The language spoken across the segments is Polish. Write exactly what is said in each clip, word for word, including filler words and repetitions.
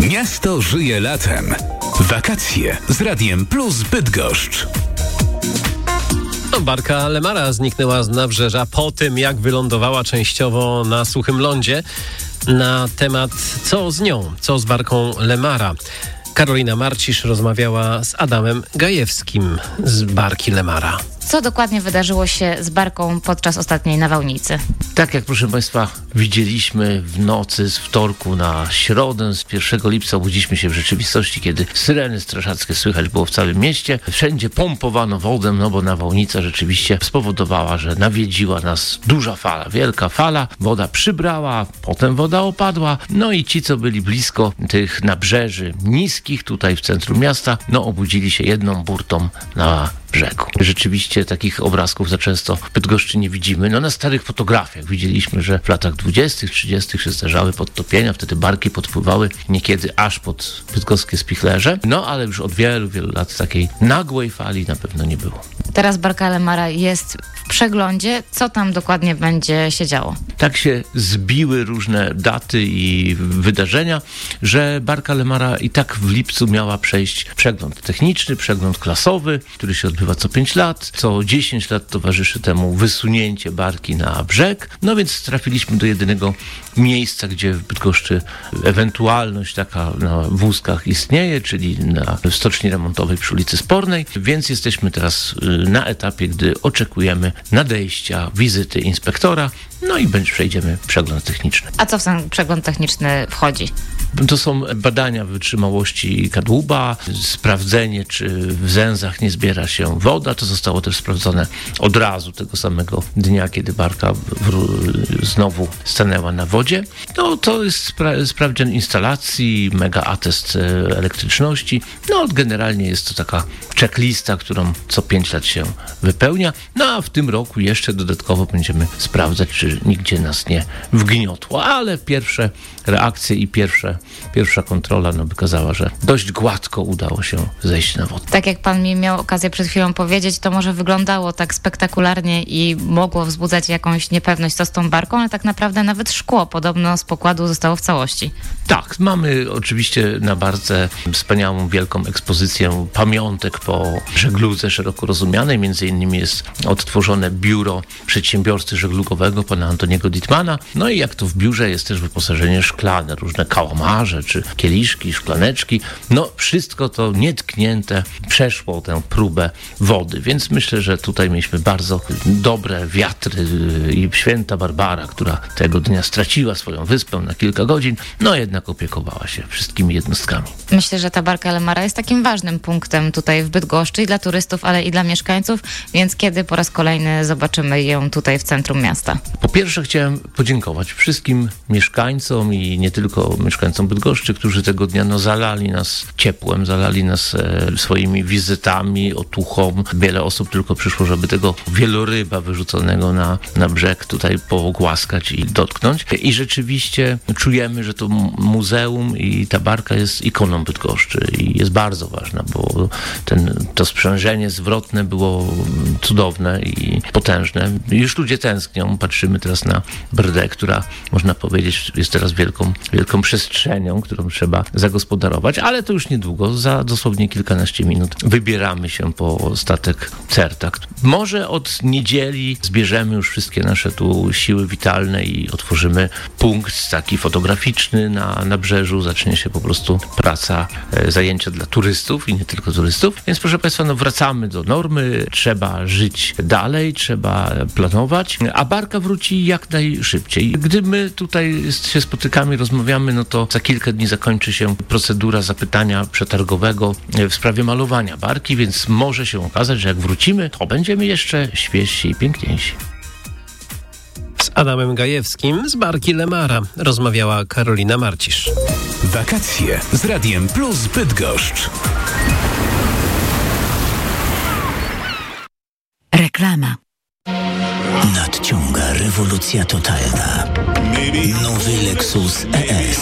Miasto żyje latem. Wakacje z Radiem Plus Bydgoszcz. Barka Lemara zniknęła z nabrzeża po tym, jak wylądowała częściowo na suchym lądzie. Na temat co z nią, co z barką Lemara, Karolina Marcisz rozmawiała z Adamem Gajewskim z barki Lemara. Co dokładnie wydarzyło się z barką podczas ostatniej nawałnicy? Tak jak, proszę Państwa, widzieliśmy w nocy z wtorku na środę, z pierwszego lipca obudziliśmy się w rzeczywistości, kiedy syreny straszackie słychać było w całym mieście. Wszędzie pompowano wodę, no bo nawałnica rzeczywiście spowodowała, że nawiedziła nas duża fala, wielka fala. Woda przybrała, potem woda opadła. No i ci, co byli blisko tych nabrzeży niskich tutaj w centrum miasta, no obudzili się jedną burtą na brzegu. Rzeczywiście takich obrazków za często w Bydgoszczy nie widzimy. No na starych fotografiach widzieliśmy, że w latach dwudziestych, trzydziestych się zdarzały podtopienia, wtedy barki podpływały niekiedy aż pod bydgoskie spichlerze. No ale już od wielu, wielu lat takiej nagłej fali na pewno nie było. Teraz barka Lemara jest w przeglądzie. Co tam dokładnie będzie się działo? Tak się zbiły różne daty i wydarzenia, że barka Lemara i tak w lipcu miała przejść przegląd techniczny, przegląd klasowy, który się odbywa co pięć lat. Co dziesięć lat towarzyszy temu wysunięcie barki na brzeg. No więc trafiliśmy do jedynego miejsca, gdzie w Bydgoszczy ewentualność taka na wózkach istnieje, czyli na stoczni remontowej przy ulicy Spornej. Więc jesteśmy teraz na etapie, gdy oczekujemy nadejścia, wizyty inspektora, no i będzie, przejdziemy przegląd techniczny. A co w ten przegląd techniczny wchodzi? To są badania wytrzymałości kadłuba, sprawdzenie, czy w zęzach nie zbiera się woda. To zostało też sprawdzone od razu, tego samego dnia, kiedy barka w, znowu stanęła na wodzie. No to jest spra- sprawdzian instalacji, mega atest elektryczności. No generalnie jest to taka checklista, którą co pięć lat się wypełnia. No a w tym roku jeszcze dodatkowo będziemy sprawdzać, czy nigdzie nas nie wgniotło. Ale pierwsze reakcje i pierwsze, pierwsza kontrola no, wykazała, że dość gładko udało się zejść na wodę. Tak jak pan mi miał okazję przed chwilą powiedzieć, to może wyglądało tak spektakularnie i mogło wzbudzać jakąś niepewność, co z tą barką, ale tak naprawdę nawet szkło podobno z pokładu zostało w całości. Tak, mamy oczywiście na barce wspaniałą, wielką ekspozycję pamiątek po żegludze szeroko rozumianej. Między innymi jest odtworzone biuro przedsiębiorcy żeglugowego pana Antoniego Dittmana. No i jak to w biurze jest też wyposażenie szklane, różne kałamarze czy kieliszki, szklaneczki. No wszystko to nietknięte przeszło tę próbę wody, więc myślę, że tutaj mieliśmy bardzo dobre wiatry i święta Barbara, która tego dnia straciła swoją wyspę na kilka godzin, no jednak opiekowała się wszystkimi jednostkami. Myślę, że ta barka Lemara jest takim ważnym punktem tutaj w Bydgoszczy i dla turystów, ale i dla mieszkańców, więc kiedy po raz kolejny zobaczymy ją tutaj w centrum miasta? Po pierwsze chciałem podziękować wszystkim mieszkańcom i nie tylko mieszkańcom Bydgoszczy, którzy tego dnia no, zalali nas ciepłem, zalali nas e, swoimi wizytami, otuchą. Wiele osób tylko przyszło, żeby tego wieloryba wyrzuconego na, na brzeg tutaj pogłaskać i dotknąć. I rzeczywiście czujemy, że to muzeum i ta barka jest ikoną Bydgoszczy i jest bardzo ważna, bo ten, to sprzężenie zwrotne było cudowne i potężne. Już ludzie tęsknią. Patrzymy teraz na Brdę, która można powiedzieć jest teraz wielką, wielką przestrzenią, którą trzeba zagospodarować, ale to już niedługo, za dosłownie kilkanaście minut wybieramy się po statek Certak. Może od niedzieli zbierzemy już wszystkie nasze tu siły witalne i otworzymy punkt taki fotograficzny na nabrzeżu. Zacznie się po prostu praca, e, zajęcia dla turystów i nie tylko turystów. Więc proszę Państwa, no wracamy do normy, trzeba żyć dalej, trzeba planować, a barka wróci jak najszybciej. Gdy my tutaj się spotykamy, rozmawiamy, no to za kilka dni zakończy się procedura zapytania przetargowego w sprawie malowania barki, więc może się okazać, że jak wrócimy, to będziemy jeszcze świeżsi i piękniejsi. Z Adamem Gajewskim z barki Lemara rozmawiała Karolina Marcisz. Wakacje z Radiem Plus Bydgoszcz. Reklama. Nadciąga rewolucja totalna. Nowy Lexus E S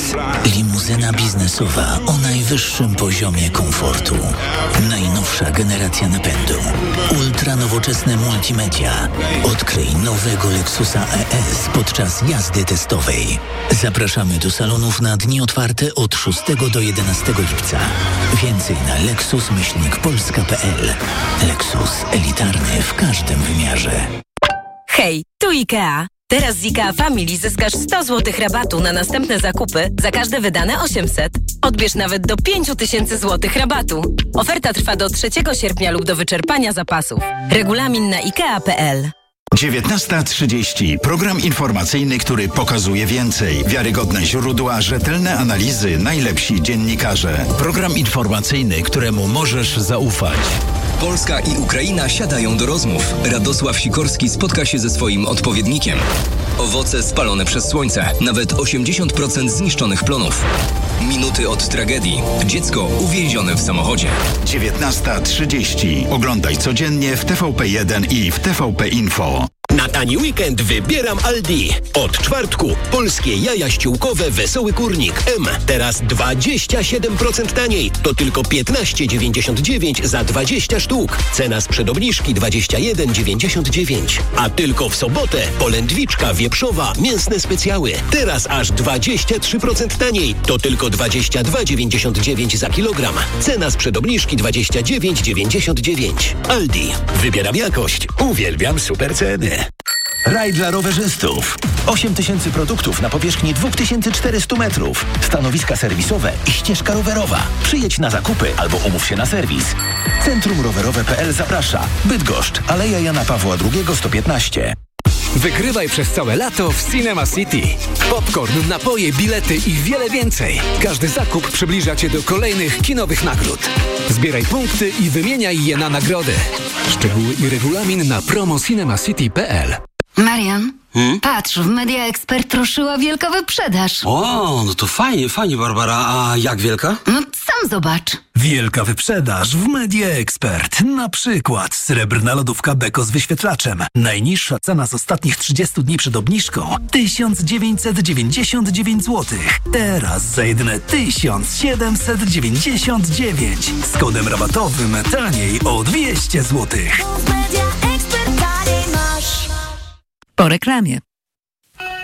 Limuzyna biznesowa o najwyższym poziomie komfortu. Najnowsza generacja napędu. Ultra nowoczesne multimedia. Odkryj nowego Lexusa E S podczas jazdy testowej. Zapraszamy do salonów na dni otwarte od szóstego do jedenastego lipca. Więcej na lexus myślnik polska kropka p l. Lexus. Elitarny w każdym wymiarze. Hej, tu IKEA. Teraz z IKEA Family zyskasz sto złotych rabatu na następne zakupy za każde wydane osiemset. Odbierz nawet do pięć tysięcy złotych rabatu. Oferta trwa do trzeciego sierpnia lub do wyczerpania zapasów. Regulamin na ikea kropka p l. dziewiętnasta trzydzieści. Program informacyjny, który pokazuje więcej. Wiarygodne źródła, rzetelne analizy, najlepsi dziennikarze. Program informacyjny, któremu możesz zaufać. Polska i Ukraina siadają do rozmów. Radosław Sikorski spotka się ze swoim odpowiednikiem. Owoce spalone przez słońce. Nawet osiemdziesiąt procent zniszczonych plonów. Minuty od tragedii. Dziecko uwięzione w samochodzie. dziewiętnasta trzydzieści. Oglądaj codziennie w T V P jeden i w T V P Info. Na tani weekend wybieram Aldi. Od czwartku polskie jaja ściółkowe Wesoły Kurnik M. Teraz dwadzieścia siedem procent taniej. To tylko piętnaście dziewięćdziesiąt dziewięć za dwadzieścia sztuk. Cena sprzed obniżki dwadzieścia jeden dziewięćdziesiąt dziewięć. A tylko w sobotę polędwiczka wieprzowa, mięsne specjały. Teraz aż dwadzieścia trzy procent taniej. To tylko dwadzieścia dwa dziewięćdziesiąt dziewięć za kilogram. Cena sprzed obniżki dwadzieścia dziewięć dziewięćdziesiąt dziewięć. Aldi. Wybieram jakość. Uwielbiam super ceny. Raj dla rowerzystów. osiem tysięcy produktów na powierzchni dwa tysiące czterysta metrów. Stanowiska serwisowe i ścieżka rowerowa. Przyjedź na zakupy albo umów się na serwis. Centrum Rowerowe kropka p l zaprasza. Bydgoszcz, Aleja Jana Pawła drugiego sto piętnaście. Wygrywaj przez całe lato w Cinema City. Popcorn, napoje, bilety i wiele więcej. Każdy zakup przybliża Cię do kolejnych kinowych nagród. Zbieraj punkty i wymieniaj je na nagrody. Szczegóły i regulamin na promo cinemacity kropka p l. Marian, hmm? patrz, w Media Expert ruszyła wielka wyprzedaż. O, no to fajnie, fajnie, Barbara. A jak wielka? No sam zobacz. Wielka wyprzedaż w Media Expert. Na przykład srebrna lodówka Beko z wyświetlaczem. Najniższa cena z ostatnich trzydziestu dni przed obniżką tysiąc dziewięćset dziewięćdziesiąt dziewięć złotych. Teraz za jedyne tysiąc siedemset dziewięćdziesiąt dziewięć. Z kodem rabatowym taniej o dwieście złotych. Po reklamie.